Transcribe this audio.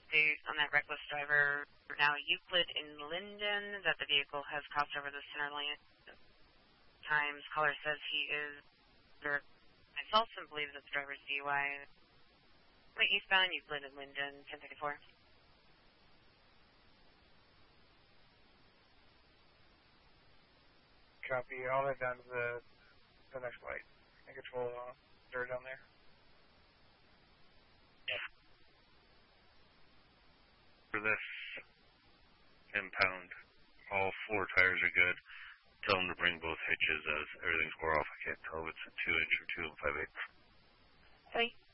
update on that reckless driver. Now Euclid in Linden, that the vehicle has crossed over the center lane times. Caller says he is, or myself and believes that the driver's DUI. Wait, eastbound Euclid in Linden, 1034. Copy. I'll head down to the next light. I think it's full dirt down there. Yeah. For this impound, all 4 tires are good. Tell them to bring both hitches as everything's wore off. I can't tell if it's a 2-inch or 2 5/8. Hey.